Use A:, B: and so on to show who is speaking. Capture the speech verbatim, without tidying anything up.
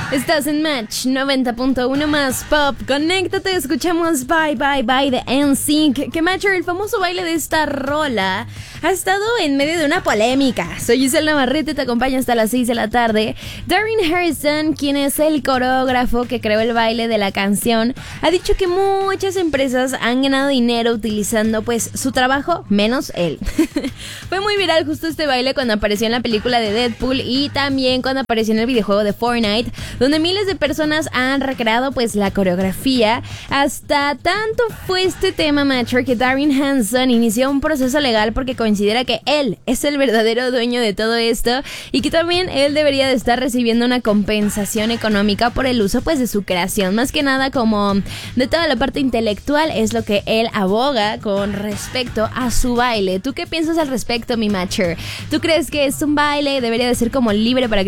A: Estás en Match noventa punto uno más Pop. Conéctate, escuchamos Bye Bye Bye de N Sync. Que Matcher, el famoso baile de esta rola, ha estado en medio de una polémica. Soy Giselle Navarrete, te acompaño hasta las seis de la tarde. Darren Harrison, quien es el coreógrafo que creó el baile de la canción, ha dicho que muchas empresas han ganado dinero utilizando pues su trabajo, menos él. Fue muy viral justo este baile cuando apareció en la película de Deadpool y también cuando apareció en el videojuego de Fortnite, donde miles de personas han recreado pues la coreografía. Hasta tanto fue este tema, Matcher, que Darren Harrison inició un proceso legal porque considera que él es el verdadero dueño de todo esto y que también él debería de estar recibiendo una compensación económica por el uso pues de su creación, más que nada como de toda la parte intelectual. Es lo que él aboga con respecto a su baile. ¿Tú qué piensas al respecto, mi Matcher? ¿Tú crees que es un baile, debería de ser como libre para que